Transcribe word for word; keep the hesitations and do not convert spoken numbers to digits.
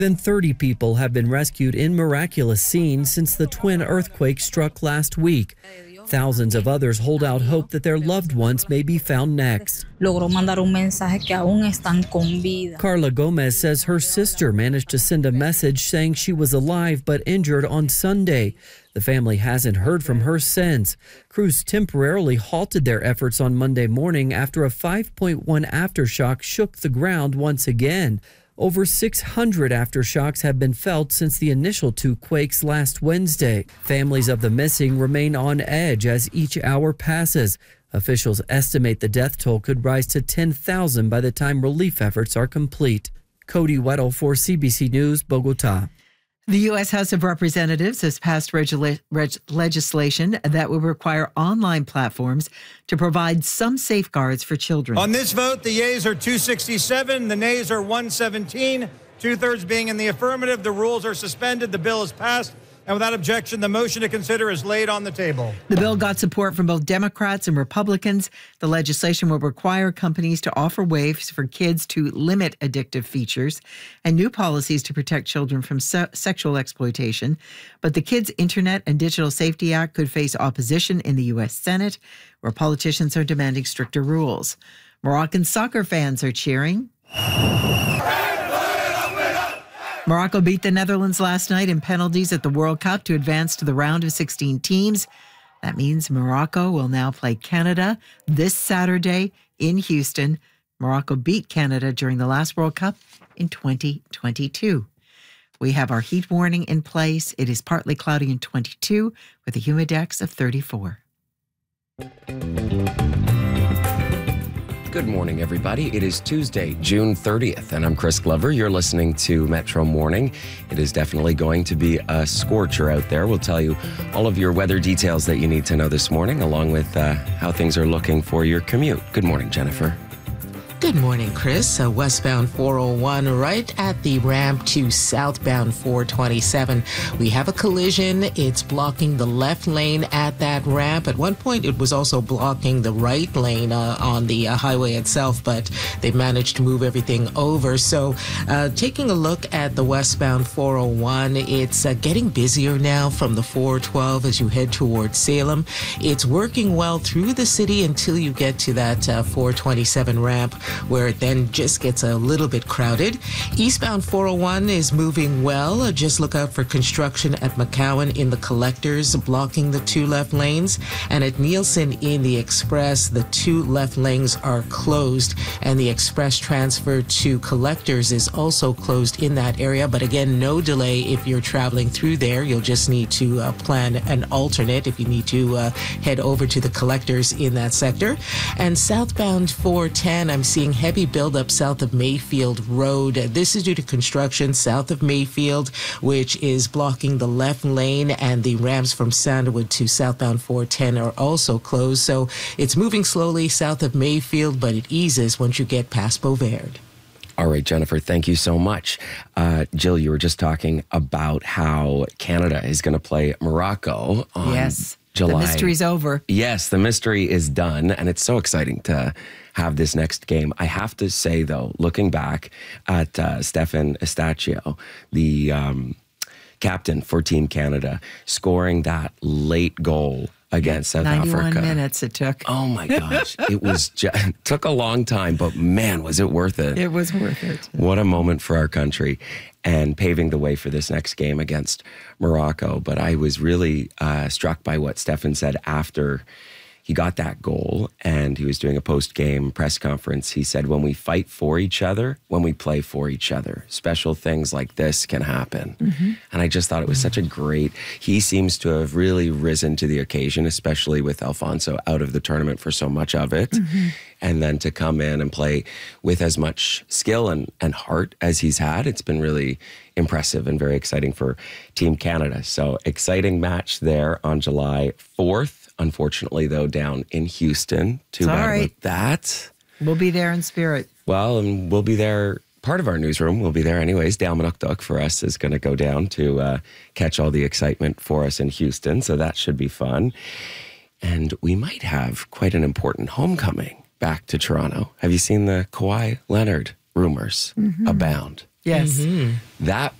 Then thirty people have been rescued in miraculous scenes since the twin earthquake struck last week. Thousands of others hold out hope that their loved ones may be found next. Logró mandar un mensaje que aún están con vida. Carla Gomez says her sister managed to send a message saying she was alive but injured on Sunday. The family hasn't heard from her since. Crews temporarily halted their efforts on Monday morning after a five point one aftershock shook the ground once again. Over six hundred aftershocks have been felt since the initial two quakes last Wednesday. Families of the missing remain on edge as each hour passes. Officials estimate the death toll could rise to ten thousand by the time relief efforts are complete. Cody Weddle for C B C News, Bogota. The U S House of Representatives has passed regula- reg- legislation that will require online platforms to provide some safeguards for children. On this vote, the yeas are two sixty-seven, the nays are one seventeen, two-thirds being in the affirmative. The rules are suspended. The bill is passed. And without objection, the motion to consider is laid on the table. The bill got support from both Democrats and Republicans. The legislation will require companies to offer ways for kids to limit addictive features and new policies to protect children from se- sexual exploitation. But the Kids Internet and Digital Safety Act could face opposition in the U S Senate, where politicians are demanding stricter rules. Moroccan soccer fans are cheering. Morocco beat the Netherlands last night in penalties at the World Cup to advance to the round of sixteen teams. That means Morocco will now play Canada this Saturday in Houston. Morocco beat Canada during the last World Cup in twenty twenty-two. We have our heat warning in place. It is partly cloudy in twenty-two with a humidex of thirty-four. Good morning, everybody. It is Tuesday, June thirtieth, and I'm Chris Glover. You're listening to Metro Morning. It is definitely going to be a scorcher out there. We'll tell you all of your weather details that you need to know this morning, along with uh, how things are looking for your commute. Good morning, Jennifer. Good morning, Chris. Uh, westbound four oh one right at the ramp to southbound four twenty-seven. We have a collision. It's blocking the left lane at that ramp. At one point, it was also blocking the right lane uh, on the uh, highway itself, but they've managed to move everything over. So uh, taking a look at the westbound four oh one, it's uh, getting busier now from the four twelve as you head towards Salem. It's working well through the city until you get to that uh, four twenty-seven ramp, where it then just gets a little bit crowded. Eastbound four oh one is moving well. Just look out for construction at McCowan in the collectors, blocking the two left lanes. And at Nielsen in the express, the two left lanes are closed, and the express transfer to collectors is also closed in that area. But again, no delay if you're traveling through there. You'll just need to uh, plan an alternate if you need to uh, head over to the collectors in that sector. And southbound four ten, I'm seeing heavy buildup south of Mayfield Road. This is due to construction south of Mayfield, which is blocking the left lane, and the ramps from Sandalwood to southbound four ten are also closed. So it's moving slowly south of Mayfield, but it eases once you get past Beauverde. All right, Jennifer, thank you so much. Uh, Jill, you were just talking about how Canada is going to play Morocco on Yes. July. The mystery's over. Yes, the mystery is done, and it's so exciting to have this next game. I have to say, though, looking back at uh, Stefan Estachio, the um, captain for Team Canada, scoring that late goal against South ninety-one Africa. minutes it took. Oh, my gosh. It was just, it took a long time, but man, was it worth it. It was worth it. What a moment for our country, and paving the way for this next game against Morocco. But I was really uh, struck by what Stefan said after he got that goal, and he was doing a post-game press conference. He said, when we fight for each other, when we play for each other, special things like this can happen. Mm-hmm. And I just thought it was such a great, he seems to have really risen to the occasion, especially with Alfonso out of the tournament for so much of it. Mm-hmm. And then to come in and play with as much skill and, and heart as he's had, it's been really impressive and very exciting for Team Canada. So exciting match there on July fourth. Unfortunately, though, down in Houston. Too bad right. with that. We'll be there in spirit. Well, and we'll be there. Part of our newsroom will be there anyways. Dale Manukduk for us is going to go down to uh, catch all the excitement for us in Houston. So that should be fun. And we might have quite an important homecoming back to Toronto. Have you seen the Kawhi Leonard rumors mm-hmm. abound? Yes. That